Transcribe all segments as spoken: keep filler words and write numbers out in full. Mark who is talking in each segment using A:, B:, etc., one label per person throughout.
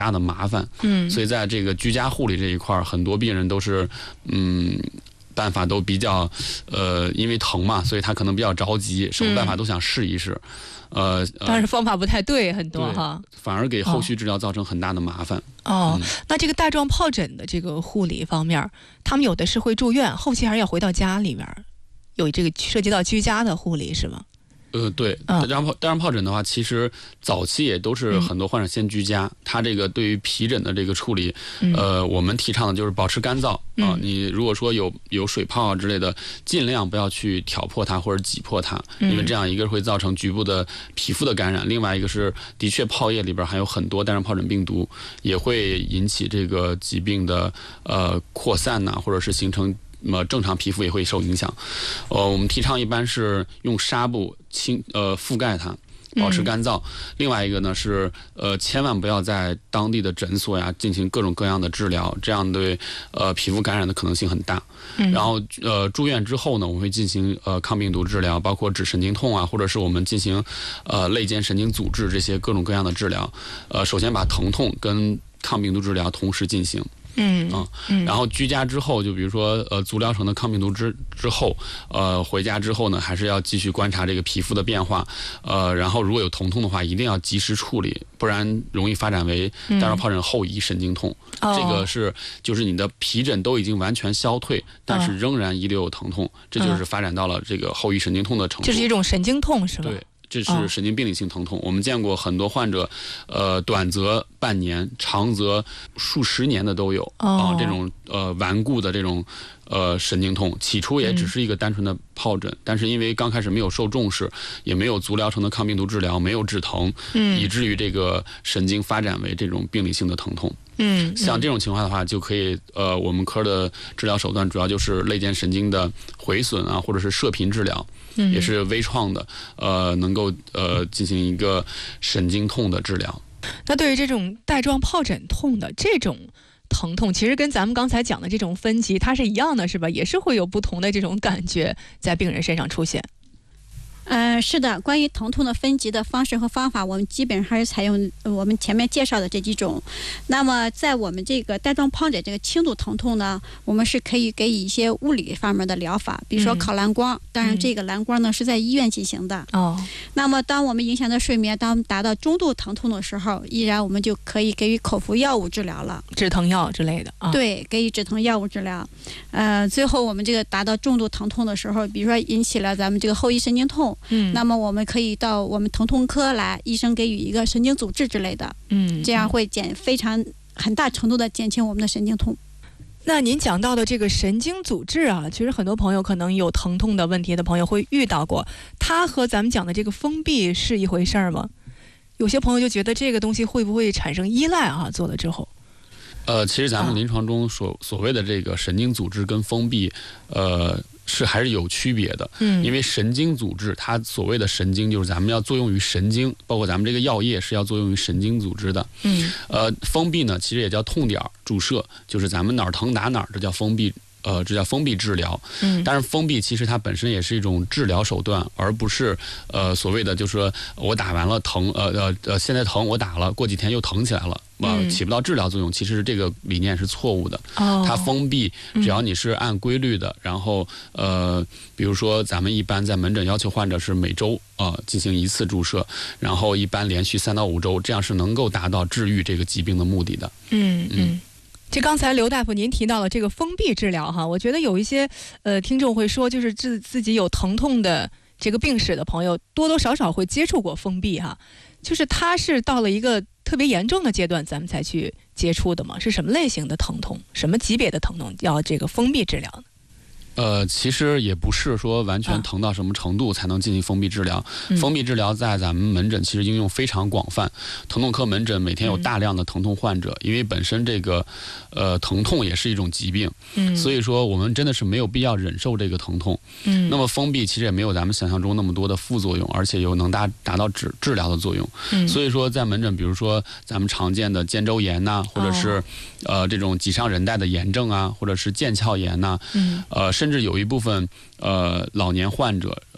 A: 大的麻烦。
B: 嗯，
A: 所以在这个居家护理这一块，很多病人都是嗯。办法都比较，呃，因为疼嘛，所以他可能比较着急，什么办法都想试一试，
B: 嗯、呃，但是方法不太对，很多哈，
A: 反而给后续治疗造成很大的麻烦。
B: 哦，嗯、那这个带状疱疹的这个护理方面，他们有的是会住院，后期还是要回到家里面，有这个涉及到居家的护理是吗？
A: 呃，对，带状疱带状疱疹的话，其实早期也都是很多患者先居家。嗯、它这个对于皮疹的这个处理，嗯、呃，我们提倡的就是保持干燥啊、嗯呃。你如果说有有水泡啊之类的，尽量不要去挑破它或者挤破它，因为这样一个会造成局部的皮肤的感染，另外一个是的确泡液里边含有很多带状疱疹病毒，也会引起这个疾病的呃扩散呐、啊，或者是形成。那么正常皮肤也会受影响，呃，我们提倡一般是用纱布轻呃覆盖它，保持干燥。嗯、另外一个呢是呃，千万不要在当地的诊所呀进行各种各样的治疗，这样对呃皮肤感染的可能性很大。嗯、然后呃住院之后呢，我们会进行呃抗病毒治疗，包括止神经痛啊，或者是我们进行呃肋间神经阻滞这些各种各样的治疗。呃，首先把疼痛跟抗病毒治疗同时进行。
B: 嗯
A: 啊，然后居家之后，就比如说呃足疗程的抗病毒之之后，呃回家之后呢，还是要继续观察这个皮肤的变化，呃，然后如果有疼痛的话，一定要及时处理，不然容易发展为带状疱疹后遗神经痛。嗯、这个是就是你的皮疹都已经完全消退，但是仍然遗留有疼痛，这就是发展到了这个后遗神经痛的程度。
B: 这是一种神经痛是吧？
A: 对。这是神经病理性疼痛，哦、我们见过很多患者，呃，短则半年，长则数十年的都有啊、
B: 哦
A: 呃。这种呃顽固的这种呃神经痛，起初也只是一个单纯的疱疹，嗯、但是因为刚开始没有受重视，也没有足疗程的抗病毒治疗，没有止疼，嗯，以至于这个神经发展为这种病理性的疼痛。
B: 嗯，
A: 像这种情况的话，就可以呃，我们科的治疗手段主要就是肋间神经的回损啊，或者是射频治疗。嗯、也是微创的，呃，能够呃进行一个神经痛的治疗。
B: 那对于这种带状疱疹痛的这种疼痛，其实跟咱们刚才讲的这种分级它是一样的，是吧？也是会有不同的这种感觉在病人身上出现。
C: 嗯、呃，是的，关于疼痛的分级的方式和方法，我们基本上还是采用我们前面介绍的这几种。那么，在我们这个带状疱疹这个轻度疼痛呢，我们是可以给予一些物理方面的疗法，比如说烤蓝光。嗯、当然，这个蓝光呢是在医院进行的。
B: 哦。
C: 那么，当我们影响到睡眠，当达到中度疼痛的时候，依然我们就可以给予口服药物治疗了，
B: 止疼药之类的啊。
C: 对，给予止疼药物治疗。呃，最后我们这个达到重度疼痛的时候，比如说引起了咱们这个后遗神经痛。嗯，那么我们可以到我们疼痛科来，医生给予一个神经阻滞之类的，嗯，这样会减非常很大程度的减轻我们的神经痛。
B: 那您讲到的这个神经阻滞啊，其实很多朋友可能有疼痛的问题的朋友会遇到过，它和咱们讲的这个封闭是一回事儿吗？有些朋友就觉得这个东西会不会产生依赖啊？做了之后。
A: 呃，其实咱们临床中所所谓的这个神经阻滞跟封闭，呃。是还是有区别的，嗯，因为神经阻滞，它所谓的神经就是咱们要作用于神经，包括咱们这个药液是要作用于神经组织的，嗯，呃，封闭呢，其实也叫痛点注射，就是咱们哪儿疼打哪儿，这叫封闭。呃，这叫封闭治疗。嗯，但是封闭其实它本身也是一种治疗手段，而不是呃所谓的就是说我打完了疼，呃呃呃，现在疼我打了，过几天又疼起来了，呃，
B: 嗯、
A: 起不到治疗作用。其实这个理念是错误的。
B: 哦，
A: 它封闭，只要你是按规律的，嗯、然后呃，比如说咱们一般在门诊要求患者是每周啊、呃、进行一次注射，然后一般连续三到五周，这样是能够达到治愈这个疾病的目的的。
B: 嗯嗯。嗯这刚才刘大夫您提到了这个封闭治疗哈，我觉得有一些呃听众会说，就是自自己有疼痛的这个病史的朋友，多多少少会接触过封闭哈，就是它是到了一个特别严重的阶段，咱们才去接触的吗？是什么类型的疼痛，什么级别的疼痛要这个封闭治疗呢？
A: 呃，其实也不是说完全疼到什么程度才能进行封闭治疗。嗯、封闭治疗在咱们门诊其实应用非常广泛，疼痛科门诊每天有大量的疼痛患者，嗯、因为本身这个呃疼痛也是一种疾病，嗯，所以说我们真的是没有必要忍受这个疼痛。嗯，那么封闭其实也没有咱们想象中那么多的副作用，而且又能达达到治治疗的作用。嗯，所以说在门诊，比如说咱们常见的肩周炎呐、啊，或者是、哦、呃这种脊上韧带的炎症啊，或者是腱鞘炎呐、啊，嗯，呃。甚至有一部分呃老年患者，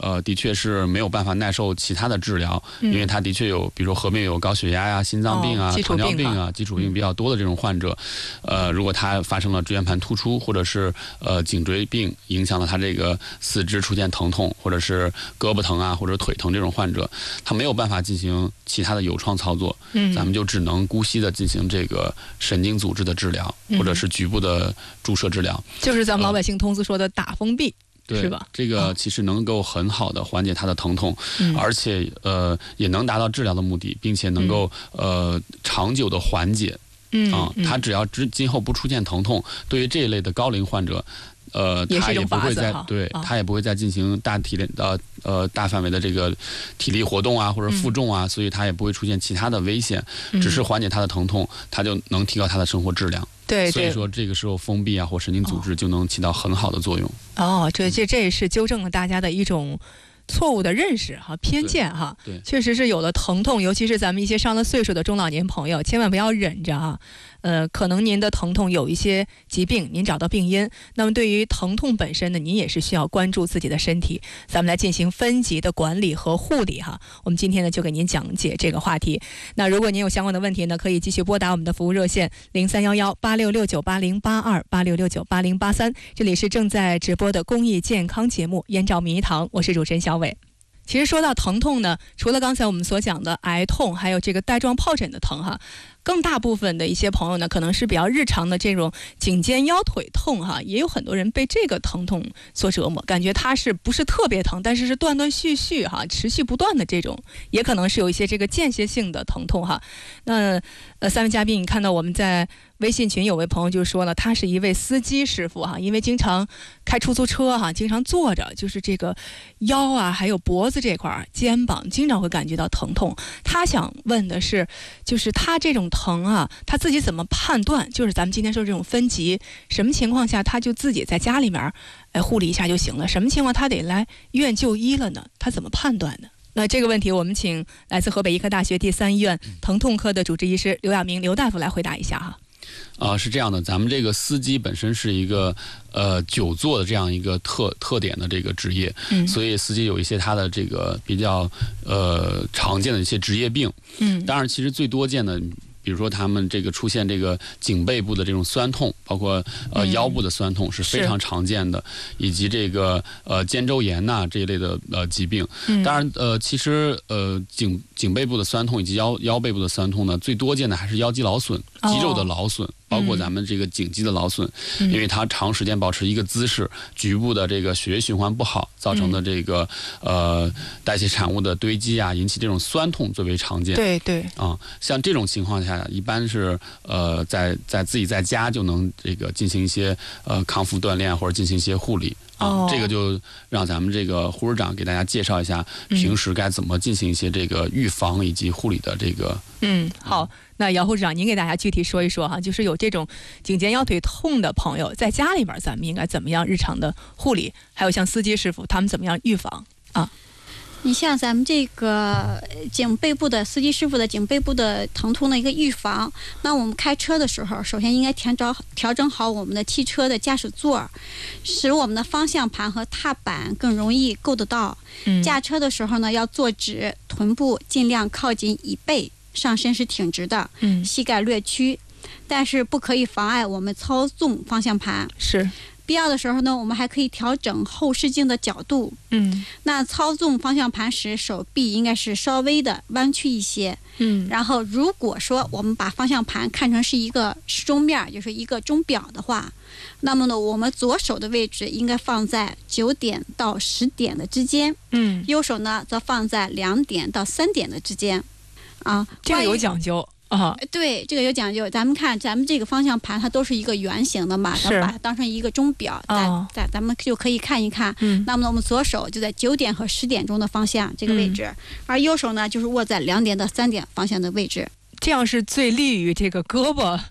A: 呃，的确是没有办法耐受其他的治疗，
B: 嗯、
A: 因为他的确有，比如说合并有高血压呀、心脏病啊、
B: 哦、
A: 糖尿病啊、基础病比较多的这种患者，呃，如果他发生了椎间盘突出，或者是呃颈椎病影响了他这个四肢出现疼痛，或者是胳膊疼啊或者腿疼这种患者，他没有办法进行其他的有创操作，
B: 嗯，
A: 咱们就只能姑息的进行这个神经组织的治疗，
B: 嗯、
A: 或者是局部的注射治疗，
B: 就是咱们老百姓通俗说的打封闭。
A: 对，
B: 是吧？
A: 这个其实能够很好的缓解他的疼痛，
B: 嗯、
A: 而且呃也能达到治疗的目的，并且能够、嗯、呃长久的缓解。
B: 嗯
A: 啊，他只要之今后不出现疼痛，对于这一类的高龄患者，呃，
B: 也
A: 他也不会再对、
B: 啊、
A: 他也不会再进行大体力呃呃大范围的这个体力活动啊或者负重啊，
B: 嗯、
A: 所以他也不会出现其他的危险，
B: 嗯、
A: 只是缓解他的疼痛，他就能提高他的生活质量。
B: 对，
A: 所以说这个时候封闭啊或神经组织就能起到很好的作用。
B: 哦，这这这也是纠正了大家的一种错误的认识哈，偏见哈，
A: 对，
B: 确实是有了疼痛，尤其是咱们一些上了岁数的中老年朋友，千万不要忍着啊。呃，可能您的疼痛有一些疾病，您找到病因。那么对于疼痛本身呢，您也是需要关注自己的身体，咱们来进行分级的管理和护理哈。我们今天呢就给您讲解这个话题。那如果您有相关的问题呢，可以继续拨打我们的服务热线零三幺幺八六六九八零八二八六六九八零八三。这里是正在直播的公益健康节目《燕赵迷堂》，我是主持人小伟。其实说到疼痛呢，除了刚才我们所讲的癌痛，还有这个带状疱疹的疼哈，更大部分的一些朋友呢，可能是比较日常的这种颈肩腰腿痛哈，也有很多人被这个疼痛所折磨，感觉它是不是特别疼，但是是断断续续哈，持续不断的这种，也可能是有一些这个间歇性的疼痛哈。那呃，三位嘉宾，你看到我们在微信群有位朋友就说了，他是一位司机师傅哈，因为经常开出租车哈，经常坐着，就是这个腰啊，还有脖子这块、肩膀，经常会感觉到疼痛。他想问的是，就是他这种疼啊，他自己怎么判断？就是咱们今天说这种分级，什么情况下他就自己在家里面，哎，护理一下就行了？什么情况他得来医院就医了呢？他怎么判断呢？那这个问题，我们请来自河北医科大学第三医院疼痛科的主治医师刘亚明刘大夫来回答一下哈。
A: 啊、呃，是这样的，咱们这个司机本身是一个呃久坐的这样一个特特点的这个职业，
B: 嗯，
A: 所以司机有一些他的这个比较呃常见的一些职业病，
B: 嗯，
A: 当然其实最多见的，比如说他们这个出现这个颈背部的这种酸痛，包括呃腰部的酸痛是非常常见的，以及这个呃肩周炎呐、这一类的呃疾病。
B: 嗯、
A: 当然呃其实呃颈颈背部的酸痛以及腰腰背部的酸痛呢，最多见的还是腰肌劳损、肌肉的劳损。哦，包括咱们这个颈肌的劳损，
B: 嗯、
A: 因为它长时间保持一个姿势，局部的这个血液循环不好，造成的这个、嗯、呃代谢产物的堆积啊，引起这种酸痛最为常见。
B: 对对
A: 啊，像这种情况下，一般是呃在在自己在家就能这个进行一些呃康复锻炼或者进行一些护理。啊，
B: 哦、
A: 这个就让咱们这个护士长给大家介绍一下，平时该怎么进行一些这个预防以及护理的这个。
B: 嗯，好，那姚护士长，您给大家具体说一说哈，就是有这种颈肩腰腿痛的朋友，在家里边咱们应该怎么样日常的护理，还有像司机师傅他们怎么样预防啊？
C: 你像咱们这个颈背部的司机师傅的颈背部的疼痛的一个预防，那我们开车的时候，首先应该调整调整好我们的汽车的驾驶座，使我们的方向盘和踏板更容易够得到。
B: 嗯、
C: 驾车的时候呢，要坐直，臀部尽量靠近椅背，上身是挺直的，
B: 嗯、
C: 膝盖略屈，但是不可以妨碍我们操纵方向盘。
B: 是。
C: 必要的时候呢，我们还可以调整后视镜的角度。
B: 嗯，
C: 那操纵方向盘时，手臂应该是稍微的弯曲一些。
B: 嗯，
C: 然后如果说我们把方向盘看成是一个时钟面，就是一个钟表的话，那么呢，我们左手的位置应该放在九点到十点的之间。
B: 嗯，
C: 右手呢则放在两点到三点的之间。啊，
B: 这个有讲究。啊，
C: 对，这个有讲究。咱们看，咱们这个方向盘它都是一个圆形的嘛，咱们把它当成一个钟表，咱、
B: 哦、
C: 咱咱们就可以看一看。
B: 嗯，
C: 那么我们左手就在九点和十点钟的方向这个位置，嗯、而右手呢就是握在两点到三点方向的位置。
B: 这样是最利于这个胳膊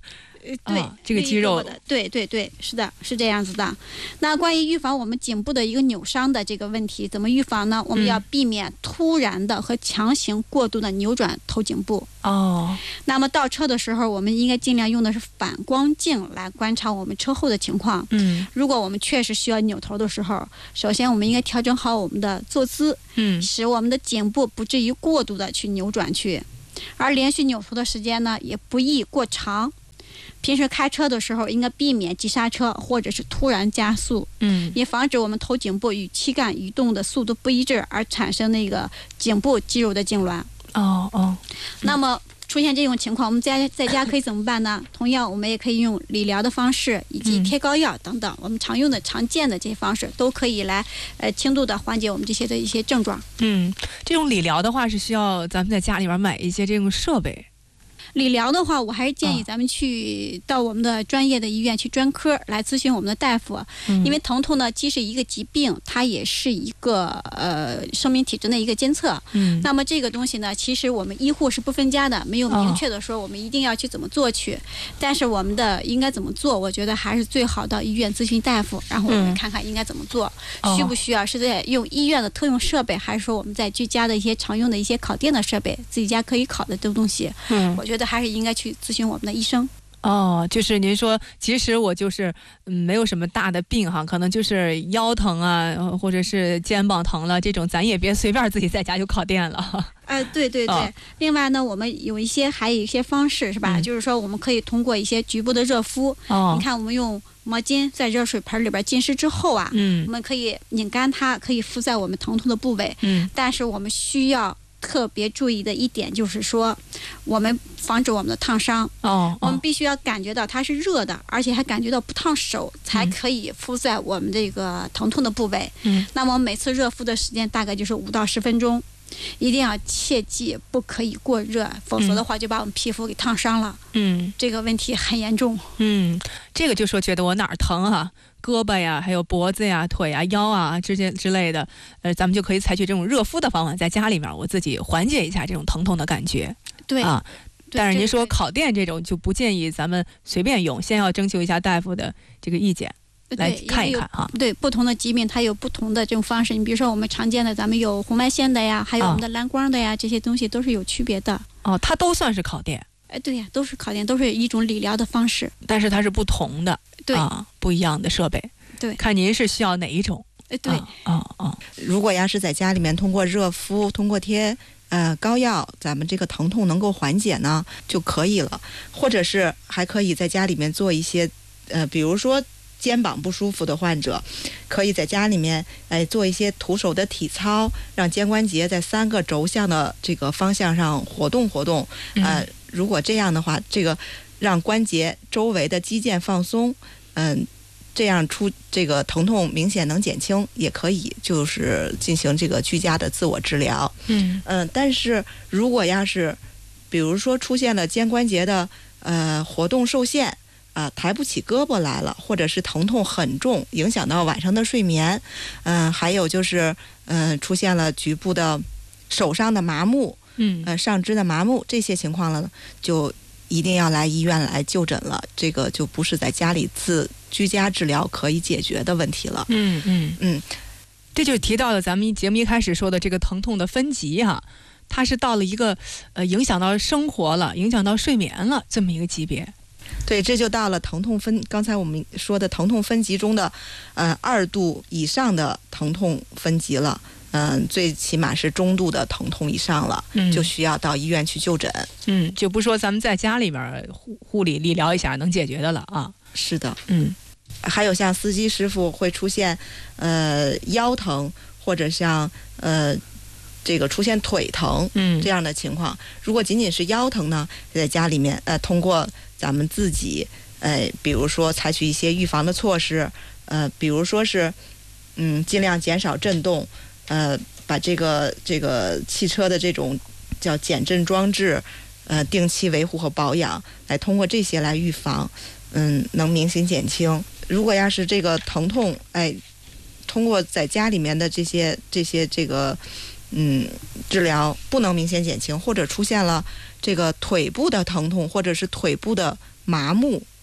C: 对、
B: 啊，这个肌肉
C: 的，对对对，是的，是这样子的。那关于预防我们颈部的一个扭伤的这个问题，怎么预防呢？我们要避免突然的和强行过度的扭转头颈部。
B: 哦，
C: 那么倒车的时候，我们应该尽量用的是反光镜来观察我们车后的情况。
B: 嗯，
C: 如果我们确实需要扭头的时候，首先我们应该调整好我们的坐姿，
B: 嗯，
C: 使我们的颈部不至于过度的去扭转去。而连续扭头的时间呢，也不宜过长。平时开车的时候，应该避免急刹车或者是突然加速，
B: 嗯，
C: 以防止我们头颈部与躯干移动的速度不一致而产生那个颈部肌肉的痉挛。
B: 哦哦，
C: 那么出现这种情况，我们在在家可以怎么办呢？同样，我们也可以用理疗的方式，以及贴膏药等等，我们常用的、常见的这些方式，都可以来呃轻度的缓解我们这些的一些症状。
B: 嗯，这种理疗的话是需要咱们在家里边买一些这种设备。
C: 理疗的话，我还是建议咱们去到我们的专业的医院去专科来咨询我们的大夫，
B: 嗯、
C: 因为疼痛呢既是一个疾病，它也是一个呃生命体征的一个监测。
B: 嗯，
C: 那么这个东西呢，其实我们医护是不分家的，没有明确的说我们一定要去怎么做去，哦、但是我们的应该怎么做，我觉得还是最好到医院咨询大夫，然后我们看看应该怎么做，嗯、需不需要是在用医院的特用设备，还是说我们在居家的一些常用的一些烤电的设备，自己家可以烤的这东西。嗯，我觉得还是应该去咨询我们的医生。
B: 哦，就是您说，其实我就是嗯没有什么大的病哈，可能就是腰疼啊，或者是肩膀疼了这种，咱也别随便自己在家就烤电了。
C: 呃，对对对、哦。另外呢，我们有一些还有一些方式是吧？嗯、就是说我们可以通过一些局部的热敷。哦。你看，我们用毛巾在热水盆里边浸湿之后啊，嗯，我们可以拧干它，可以敷在我们疼痛的部位。嗯。但是我们需要特别注意的一点就是说，我们防止我们的烫伤。哦，我们必须要感觉到它是热的，而且还感觉到不烫手，才可以敷在我们这个疼痛的部位。嗯，那么每次热敷的时间大概就是五到十分钟，一定要切记不可以过热，否则的话就把我们皮肤给烫伤了。嗯，这个问题很严重。
B: 嗯，这个就说觉得我哪儿疼啊？胳膊呀，还有脖子呀、腿啊、腰啊之间之类的，呃，咱们就可以采取这种热敷的方法，在家里面我自己缓解一下这种疼痛的感觉。
C: 对
B: 啊，但是您说烤电这种就不建议咱们随便用，先要征求一下大夫的这个意见，来看一看哈。
C: 对，不同的疾病它有不同的这种方式。你比如说我们常见的，咱们有红外线的呀，还有我们的蓝光的呀，哦、这些东西都是有区别的。
B: 哦，它都算是烤电。
C: 哎，对呀，都是烤电，都是一种理疗的方式，
B: 但是它是不同的，
C: 对
B: 啊，不一样的设备，
C: 对，
B: 看您是需要哪一种。
C: 哎，对，
B: 啊啊、哦，
D: 如果要是在家里面通过热敷、通过贴呃膏药，咱们这个疼痛能够缓解呢，就可以了。或者是还可以在家里面做一些，呃，比如说肩膀不舒服的患者，可以在家里面哎做一些徒手的体操，让肩关节在三个轴向的这个方向上活动活动，呃。嗯，如果这样的话，这个让关节周围的肌腱放松，嗯，这样出这个疼痛明显能减轻，也可以就是进行这个居家的自我治疗。嗯嗯，但是如果要是比如说出现了肩关节的呃活动受限啊、呃，抬不起胳膊来了，或者是疼痛很重，影响到晚上的睡眠，嗯、呃，还有就是嗯、呃、出现了局部的手上的麻木。嗯，呃，上肢的麻木这些情况了，就一定要来医院来就诊了。这个就不是在家里自居家治疗可以解决的问题了。
B: 嗯嗯
D: 嗯，
B: 这就提到了咱们节目一开始说的这个疼痛的分级哈、啊，它是到了一个呃影响到生活了、影响到睡眠了这么一个级别。
D: 对，这就到了疼痛分，刚才我们说的疼痛分级中的呃二度以上的疼痛分级了。嗯，最起码是中度的疼痛以上了，嗯，就需要到医院去就诊。
B: 嗯，就不说咱们在家里面护护理理疗一下能解决的了啊。
D: 是的，
B: 嗯，
D: 还有像司机师傅会出现呃腰疼，或者像呃这个出现腿疼，嗯，这样的情况。如果仅仅是腰疼呢，在家里面呃通过咱们自己呃，比如说采取一些预防的措施，呃，比如说是嗯尽量减少震动。呃，把这个这个汽车的这种叫减震装置，呃，定期维护和保养，来通过这些来预防，嗯，能明显减轻。如果要是这个疼痛，哎，通过在家里面的这些这些这个嗯治疗不能明显减轻，或者出现了这个腿部的疼痛，或者是腿部的麻木，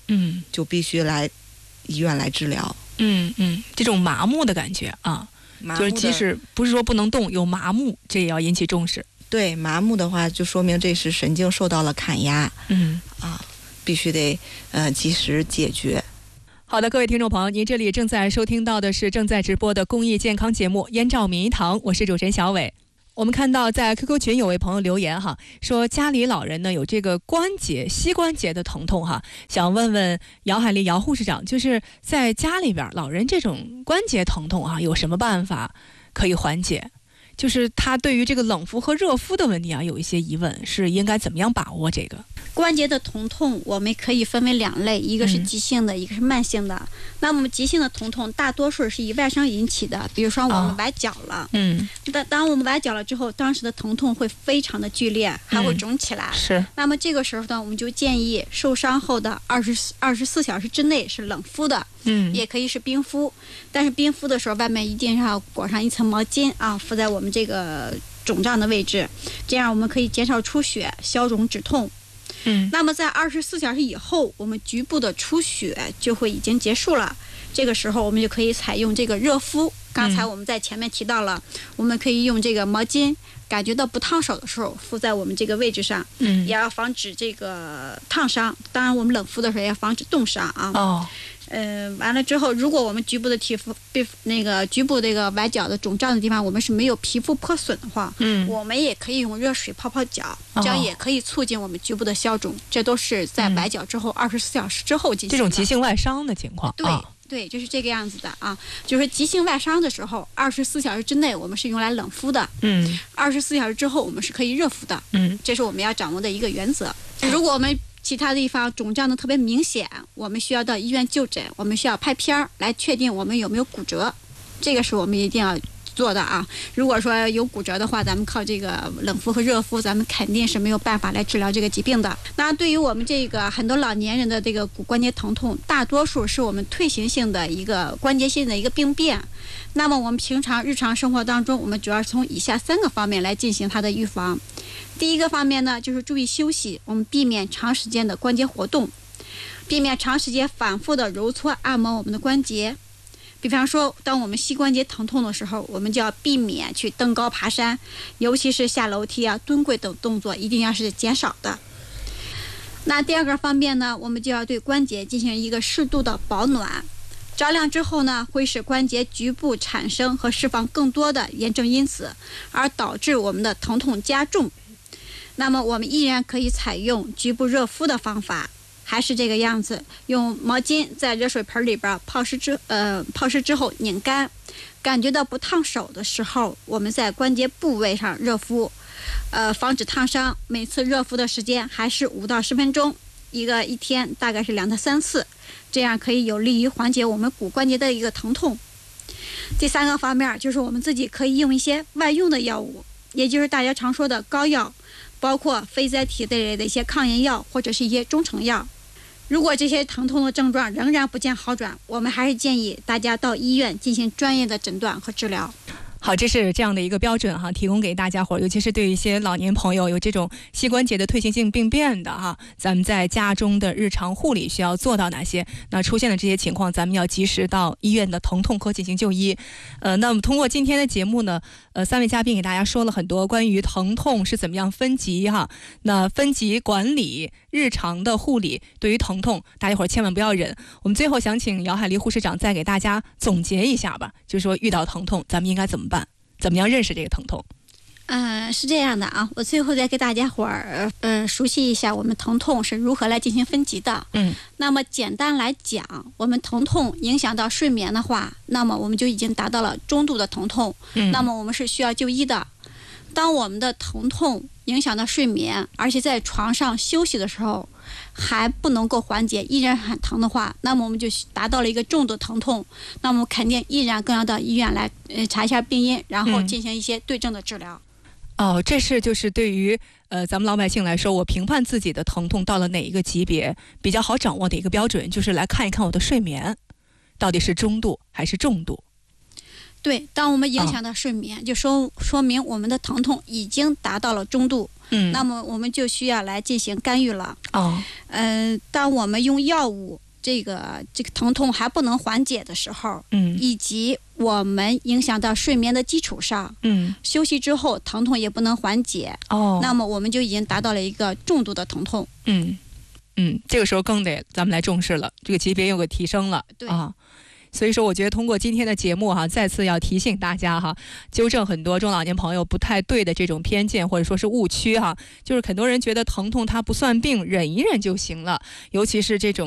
B: 嗯，
D: 就必须来医院来治疗。
B: 嗯嗯，这种麻木的感觉啊，就是即使不是说不能动，有麻木，这也要引起重视。
D: 对，麻木的话就说明这是神经受到了砍压。
B: 嗯
D: 啊，必须得呃及时解决。
B: 好的，各位听众朋友，您这里正在收听到的是正在直播的公益健康节目《燕赵名医堂》，我是主持人小伟。我们看到在 Q Q 群有位朋友留言哈，说家里老人呢有这个关节膝关节的疼痛哈，想问问姚海丽姚护士长，就是在家里边老人这种关节疼痛啊，有什么办法可以缓解？就是他对于这个冷敷和热敷的问题啊有一些疑问，是应该怎么样把握这个？
C: 关节的疼痛我们可以分为两类，一个是急性的、嗯、一个是慢性的。那么急性的疼痛大多数是以外伤引起的，比如说我们崴脚了，哦、嗯，当当我们崴脚了之后，当时的疼痛会非常的剧烈，还会肿起来。嗯、
B: 是。
C: 那么这个时候呢，我们就建议受伤后的二十二十四小时之内是冷敷的，嗯，也可以是冰敷，但是冰敷的时候外面一定要裹上一层毛巾啊，敷在我们这个肿胀的位置，这样我们可以减少出血、消肿止痛。
B: 嗯，
C: 那么在二十四小时以后，我们局部的出血就会已经结束了。这个时候，我们就可以采用这个热敷。刚才我们在前面提到了，嗯、我们可以用这个毛巾，感觉到不烫手的时候敷在我们这个位置上，嗯，也要防止这个烫伤。当然，我们冷敷的时候也要防止冻伤啊。
B: 哦。
C: 嗯、呃，完了之后，如果我们局部的皮肤被那个局部这个崴脚的肿胀的地方，我们是没有皮肤破损的话，嗯，我们也可以用热水泡泡脚，这样也可以促进我们局部的消肿。这都是在崴脚之后二十四小时之后进行的。
B: 这种急性外伤的情况，
C: 对。哦对，就是这个样子的啊，就是急性外伤的时候，二十四小时之内我们是用来冷敷的，嗯，二十四小时之后我们是可以热敷的，嗯，这是我们要掌握的一个原则。如果我们其他地方肿胀的特别明显，我们需要到医院就诊，我们需要拍片儿来确定我们有没有骨折，这个是我们一定要做的啊。如果说有骨折的话，咱们靠这个冷敷和热敷，咱们肯定是没有办法来治疗这个疾病的。那对于我们这个很多老年人的这个骨关节疼痛，大多数是我们退行性的一个关节性的一个病变。那么我们平常日常生活当中，我们主要是从以下三个方面来进行它的预防。第一个方面呢，就是注意休息，我们避免长时间的关节活动，避免长时间反复的揉搓按摩我们的关节。比方说，当我们膝关节疼痛的时候，我们就要避免去登高爬山，尤其是下楼梯啊、蹲跪等动作，一定要是减少的。那第二个方面呢，我们就要对关节进行一个适度的保暖。着凉之后呢，会使关节局部产生和释放更多的炎症因子，而导致我们的疼痛加重。那么我们依然可以采用局部热敷的方法。还是这个样子，用毛巾在热水盆里边泡湿之呃泡湿之后拧干，感觉到不烫手的时候，我们在关节部位上热敷，呃，防止烫伤。每次热敷的时间还是五到十分钟，一个一天大概是两到三次，这样可以有利于缓解我们骨关节的一个疼痛。第三个方面就是我们自己可以用一些外用的药物，也就是大家常说的膏药，包括非甾体类的一些抗炎药或者是一些中成药。如果这些疼痛的症状仍然不见好转，我们还是建议大家到医院进行专业的诊断和治疗。
B: 好，这是这样的一个标准哈，提供给大家伙，尤其是对于一些老年朋友有这种膝关节的退行性病变的哈，咱们在家中的日常护理需要做到哪些？那出现了这些情况，咱们要及时到医院的疼痛科进行就医。呃，那么通过今天的节目呢，呃，三位嘉宾给大家说了很多关于疼痛是怎么样分级哈，那分级管理、日常的护理，对于疼痛，大家伙千万不要忍。我们最后想请姚海丽护士长再给大家总结一下吧，就是说遇到疼痛，咱们应该怎么办？怎么样认识这个疼痛？
C: 嗯、呃，是这样的啊，我最后再给大家伙儿，嗯、呃，熟悉一下我们疼痛是如何来进行分级的。嗯，那么简单来讲，我们疼痛影响到睡眠的话，那么我们就已经达到了中度的疼痛。嗯，那么我们是需要就医的。当我们的疼痛影响到睡眠，而且在床上休息的时候还不能够缓解，依然很疼的话，那么我们就达到了一个重度疼痛，那么肯定依然更要到医院来呃查一下病因，然后进行一些对症的治疗。
B: 嗯、哦，这是就是对于呃咱们老百姓来说，我评判自己的疼痛到了哪一个级别比较好掌握的一个标准，就是来看一看我的睡眠到底是中度还是重度。
C: 对，当我们影响到睡眠，哦、就说说明我们的疼痛已经达到了中度，嗯，那么我们就需要来进行干预了。哦，嗯、呃，当我们用药物这个这个疼痛还不能缓解的时候，
B: 嗯，
C: 以及我们影响到睡眠的基础上，
B: 嗯，
C: 休息之后疼痛也不能缓解，
B: 哦，
C: 那么我们就已经达到了一个重度的疼痛。
B: 嗯嗯，这个时候更得咱们来重视了，这个级别又给提升了，
C: 对
B: 啊。所以说，我觉得通过今天的节目哈，再次要提醒大家哈，纠正很多中老年朋友不太对的这种偏见或者说是误区哈。就是很多人觉得疼痛它不算病，忍一忍就行了，尤其是这种